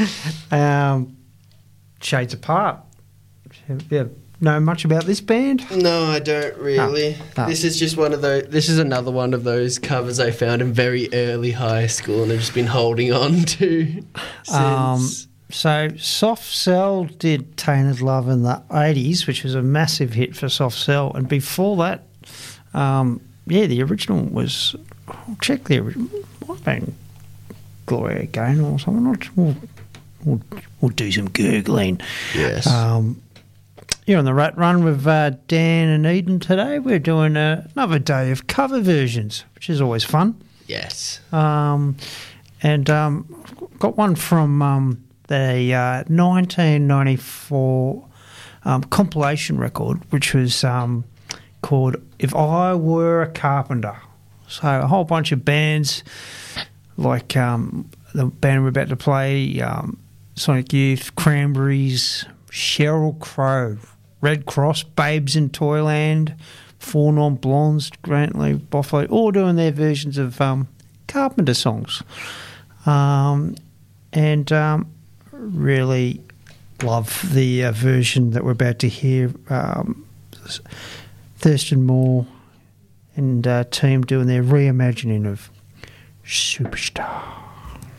Shades Apart. Yeah. Know much about this band? No, I don't really. No. This is just one of those. This is another one of those covers I found in very early high school, and I've just been holding on to since. So Soft Cell did Tainted Love in the 80s, which was a massive hit for Soft Cell, and before that, the original was. I'll check the original. Might have been Gloria Gaynor or something. We'll do some googling. Yes. You're on the Rat Run with Dan and Eden today. We're doing another day of cover versions, which is always fun. Yes. Got one from the 1994 compilation record, which was called If I Were a Carpenter. So a whole bunch of bands like the band we're about to play, Sonic Youth, Cranberries, Sheryl Crow, Red Cross, Babes in Toyland, Four Non Blondes, Grantley, Boffo, all doing their versions of Carpenter songs. Really love the version that we're about to hear. Thurston Moore and team doing their reimagining of Superstar.